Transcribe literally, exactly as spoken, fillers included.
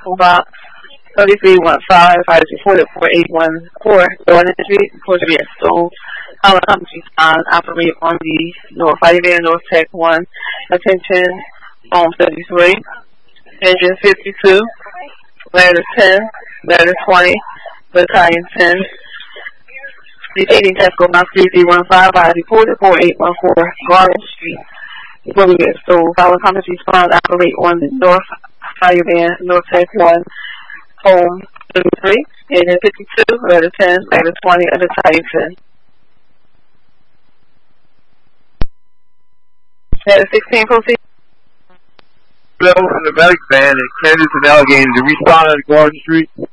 Box thirty-three one five, five four four eight one four, Northern Street, reported to be a stove. Power company on operate on the North Fireman, North Tech one. Attention, phone thirty-three, engine fifty-two, ladder ten, ladder twenty, battalion ten. Repeating Tesco Box three three one five, five four four eight one four, Garden Street. Before we get stove, power company response operate on the North Fireman, North Tech one. Home thirty-three, engine fifty-two, ladder ten, ladder twenty, and battalion ten. Ladder sixteen, proceed. Bill from the medic van at Kansas and Allegheny to respond on Garden Street.